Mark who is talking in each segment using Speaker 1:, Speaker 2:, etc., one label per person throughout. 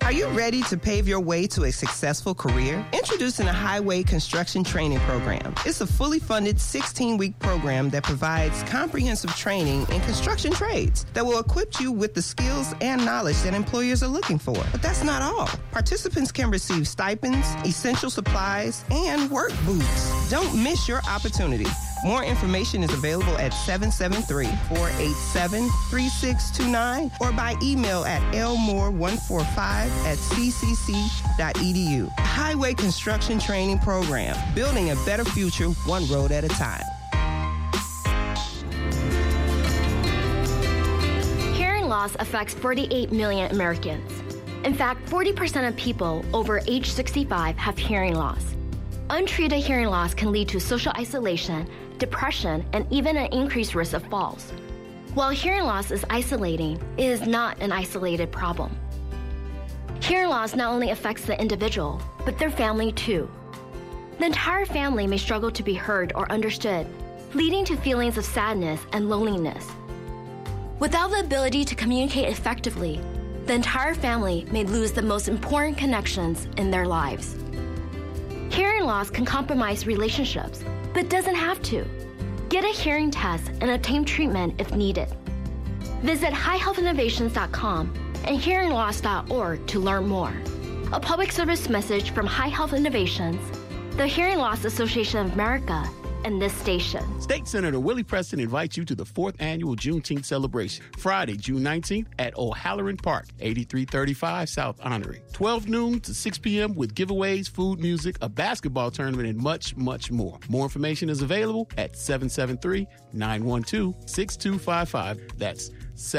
Speaker 1: Are you ready to pave your way to a successful career? Introducing a Highway Construction Training Program. It's a fully funded 16-week program that provides comprehensive training in construction trades that will equip you with the skills and knowledge that employers are looking for. But that's not all. Participants can receive stipends, essential supplies, and work boots. Don't miss your opportunity. More information is available at 773-487-3629 or by email at elmore145@ccc.edu. Highway Construction Training Program, building a better future one road at a time.
Speaker 2: Hearing loss affects 48 million Americans. In fact, 40% of people over age 65 have hearing loss. Untreated hearing loss can lead to social isolation, depression, and even an increased risk of falls. While hearing loss is isolating, it is not an isolated problem. Hearing loss not only affects the individual, but their family too. The entire family may struggle to be heard or understood, leading to feelings of sadness and loneliness. Without the ability to communicate effectively, the entire family may lose the most important connections in their lives. Hearing loss can compromise relationships, but doesn't have to. Get a hearing test and obtain treatment if needed. Visit highhealthinnovations.com and hearingloss.org to learn more. A public service message from High Health Innovations, the Hearing Loss Association of America, and this station.
Speaker 3: State Senator Willie Preston invites you to the 4th Annual Juneteenth Celebration, Friday, June 19th at O'Halloran Park, 8335 South Honorary. 12 noon to 6 p.m. with giveaways, food, music, a basketball tournament, and much, much more. More information is available at 773-912-6255. That's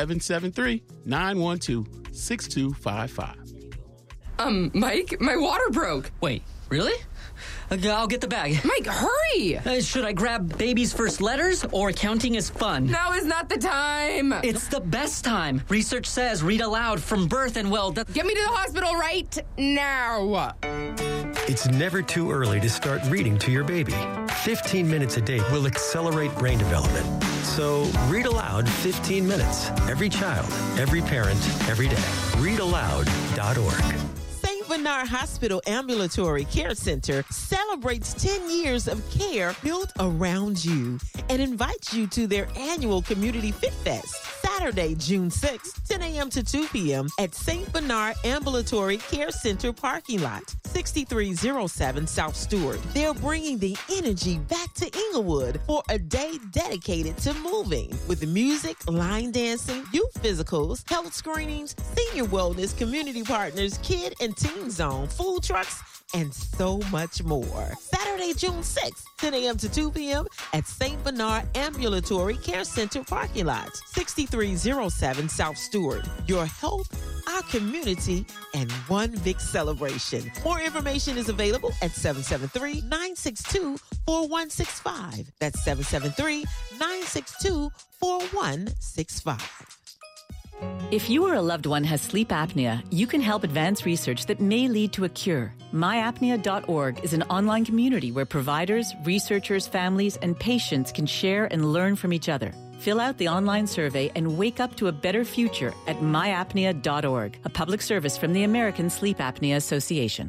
Speaker 3: 773-912-6255.
Speaker 4: Mike, my water broke.
Speaker 5: Wait, really? I'll get the bag.
Speaker 4: Mike, hurry!
Speaker 5: Should I grab baby's first letters or counting is fun?
Speaker 4: Now is not the time.
Speaker 5: It's the best time. Research says read aloud from birth and
Speaker 4: Get me to the hospital right now.
Speaker 6: It's never too early to start reading to your baby. 15 minutes a day will accelerate brain development. So read aloud 15 minutes. Every child, every parent, every day. Readaloud.org.
Speaker 7: Bernard Hospital Ambulatory Care Center celebrates 10 years of care built around you and invites you to their annual Community Fit Fest, Saturday, June 6th, 10 a.m. to 2 p.m. at St. Bernard Ambulatory Care Center parking lot, 6307 South Stewart. They're bringing the energy back to Inglewood for a day dedicated to moving with music, line dancing, youth physicals, health screenings, senior wellness, community partners, kid and teen zone, food trucks, and so much more. Saturday, June 6th, 10 a.m. to 2 p.m. at St. Bernard Ambulatory Care Center parking lot, 6307 South Stewart. Your health, our community, and one big celebration. More information is available at 773-962-4165. That's 773-962-4165.
Speaker 8: If you or a loved one has sleep apnea, you can help advance research that may lead to a cure. myapnea.org is an online community where providers, researchers, families, and patients can share and learn from each other. Fill out the online survey and wake up to a better future at myapnea.org, a public service from the American Sleep Apnea Association.